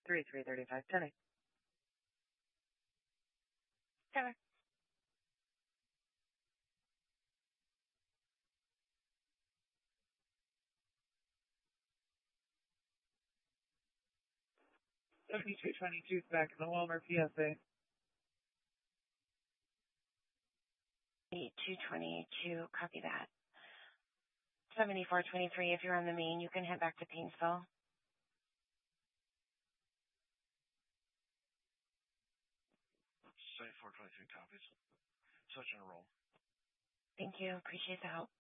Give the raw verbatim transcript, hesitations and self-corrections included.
three three three five ten. Taylor. seventy-two twenty-two back in the Walmer P S A. eighty-two twenty-two, copy that. seventy-four twenty-three, if you're on the main, you can head back to Painesville. seventy-four twenty-three copies. Such on a roll. Thank you. Appreciate the help.